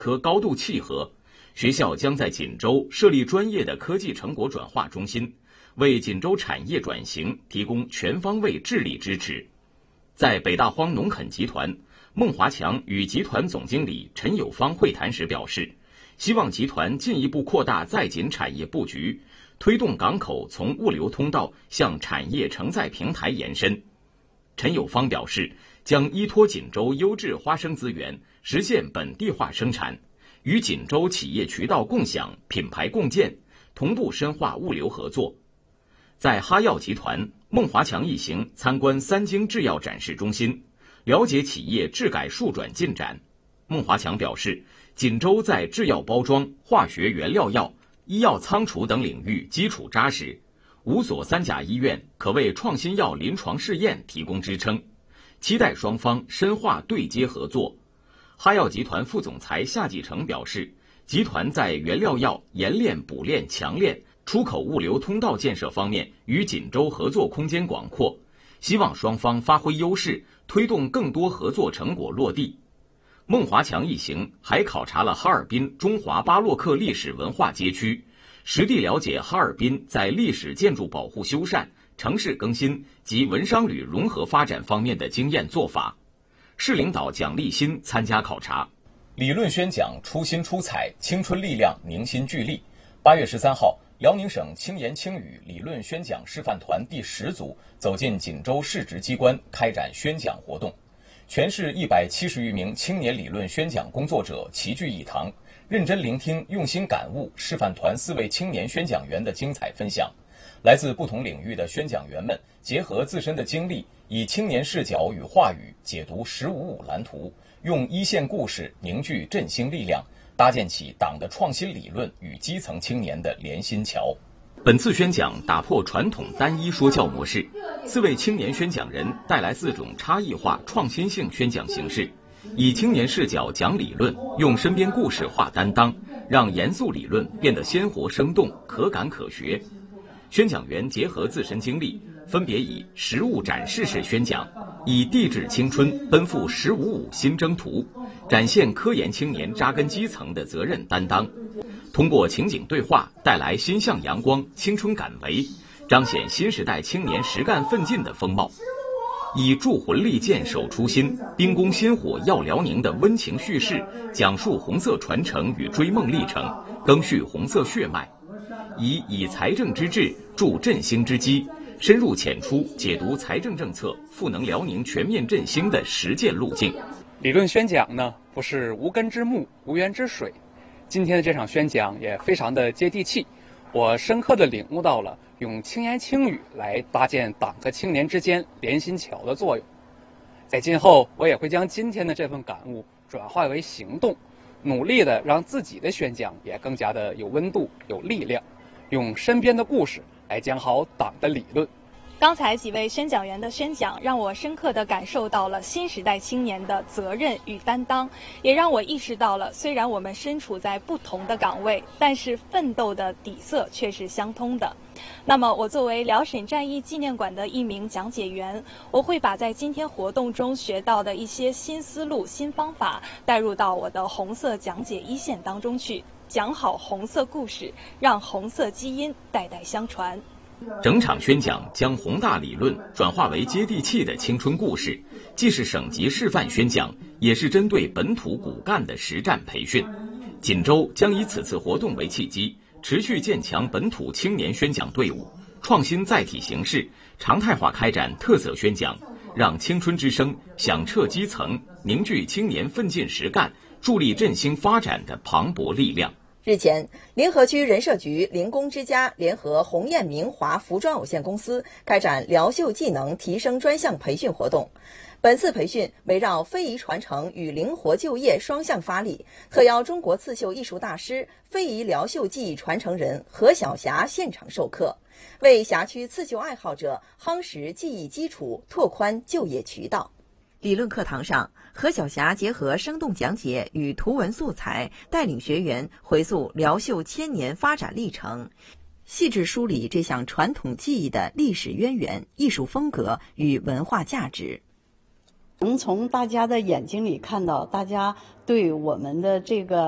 可高度契合。学校将在锦州设立专业的科技成果转化中心，为锦州产业转型提供全方位智力支持。在北大荒农垦集团，孟华强与集团总经理陈友芳会谈时表示，希望集团进一步扩大在锦产业布局，推动港口从物流通道向产业承载平台延伸。陈友芳表示，将依托锦州优质花生资源，实现本地化生产，与锦州企业渠道共享、品牌共建，同步深化物流合作。在哈药集团，孟华强一行参观三京制药展示中心，了解企业质改数转进展。孟华强表示，锦州在制药包装、化学原料药、医药仓储等领域基础扎实，5所3甲医院可为创新药临床试验提供支撑，期待双方深化对接合作。哈药集团副总裁夏继成表示，集团在原料药研炼、补炼、强炼、出口物流通道建设方面与锦州合作空间广阔，希望双方发挥优势，推动更多合作成果落地。孟华强一行还考察了哈尔滨中华巴洛克历史文化街区，实地了解哈尔滨在历史建筑保护修缮、城市更新及文商旅融合发展方面的经验做法。市领导蒋立新参加考察。理论宣讲出新出彩，青春力量凝心聚力。8月13号，辽宁省轻言轻语理论宣讲示范团第10组走进锦州市直机关开展宣讲活动。全市170余名青年理论宣讲工作者齐聚一堂，认真聆听、用心感悟示范团4位青年宣讲员的精彩分享。来自不同领域的宣讲员们结合自身的经历，以青年视角与话语解读“15·5”蓝图，用一线故事凝聚振兴力量，搭建起党的创新理论与基层青年的连心桥。本次宣讲打破传统单一说教模式，4位青年宣讲人带来4种差异化、创新性宣讲形式，以青年视角讲理论，用身边故事化担当，让严肃理论变得鲜活生动、可感可学。宣讲员结合自身经历，分别以实物展示式宣讲，以地质青春奔赴“15·5”新征途，展现科研青年扎根基层的责任担当。通过情景对话，带来心向阳光、青春感为，彰显新时代青年实干奋进的风貌。以铸魂力剑守初心，兵工薪火耀辽宁的温情叙事，讲述红色传承与追梦历程，赓续红色血脉。以财政之治助振兴之基，深入浅出解读财政政策赋能辽宁全面振兴的实践路径。 理论宣讲呢，不是无根之木、无源之水。今天的这场宣讲也非常的接地气，我深刻地领悟到了用轻言轻语来搭建党和青年之间连心桥的作用。在今后，我也会将今天的这份感悟转化为行动，努力地让自己的宣讲也更加的有温度、有力量，用身边的故事来讲好党的理论。 刚才几位宣讲员的宣讲，让我深刻地感受到了新时代青年的责任与担当，也让我意识到了，虽然我们身处在不同的岗位，但是奋斗的底色却是相通的。那么，我作为辽沈战役纪念馆的一名讲解员，我会把在今天活动中学到的一些新思路、新方法带入到我的红色讲解一线当中去，讲好红色故事，让红色基因代代相传。 整场宣讲将宏大理论转化为接地气的青春故事，既是省级示范宣讲，也是针对本土骨干的实战培训。锦州将以此次活动为契机，持续建强本土青年宣讲队伍，创新载体形式，常态化开展特色宣讲，让青春之声响彻基层，凝聚青年奋进实干、助力振兴发展的磅礴力量。 日前，临河区人社局灵工之家联合鸿雁明华服装有限公司开展辽绣技能提升专项培训活动。本次培训围绕非遗传承与灵活就业双向发力，特邀中国刺绣艺术大师、非遗辽绣技艺传承人何晓霞现场授课，为辖区刺绣爱好者夯实技艺基础，拓宽就业渠道。理论课堂上，何晓霞结合生动讲解与图文素材，带领学员回溯辽绣1000年发展历程，细致梳理这项传统技艺的历史渊源、艺术风格与文化价值。 能从大家的眼睛里看到，大家对我们的这个